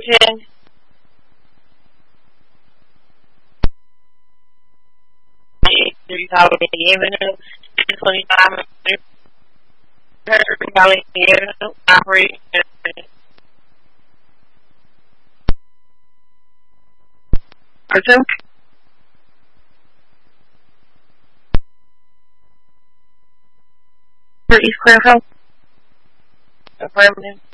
Division. Holiday Avenue, 25 Holiday Avenue, operation. Arthur? For East Clare Health? Affirmative.